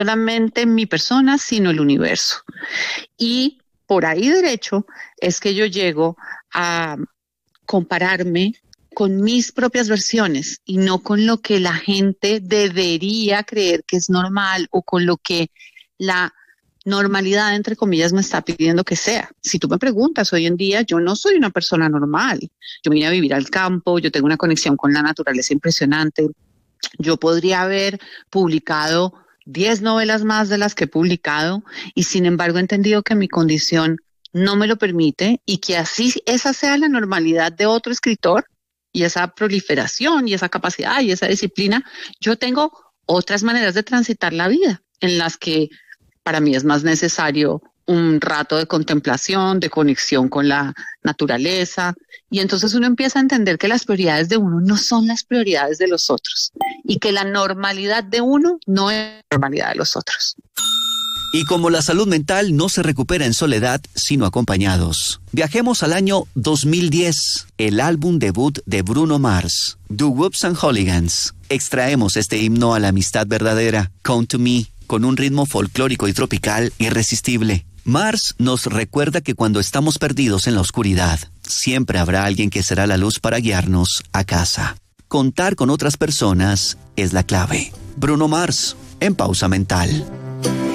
solamente mi persona, sino el universo. Y por ahí derecho es que yo llego a compararme con mis propias versiones y no con lo que la gente debería creer que es normal o con lo que la normalidad, entre comillas, me está pidiendo que sea. Si tú me preguntas hoy en día, yo no soy una persona normal. Yo vine a vivir al campo, yo tengo una conexión con la naturaleza impresionante. Yo podría haber publicado 10 novelas más de las que he publicado y sin embargo he entendido que mi condición no me lo permite y que así esa sea la normalidad de otro escritor y esa proliferación y esa capacidad y esa disciplina. Yo tengo otras maneras de transitar la vida en las que para mí es más necesario un rato de contemplación, de conexión con la naturaleza. Y entonces uno empieza a entender que las prioridades de uno no son las prioridades de los otros y que la normalidad de uno no es la normalidad de los otros. Y como la salud mental no se recupera en soledad, sino acompañados. Viajemos al año 2010, el álbum debut de Bruno Mars, Do Whoops and Hooligans. Extraemos este himno a la amistad verdadera, Come to Me, con un ritmo folclórico y tropical irresistible. Mars nos recuerda que cuando estamos perdidos en la oscuridad, siempre habrá alguien que será la luz para guiarnos a casa. Contar con otras personas es la clave. Bruno Mars, en Pausa Mental.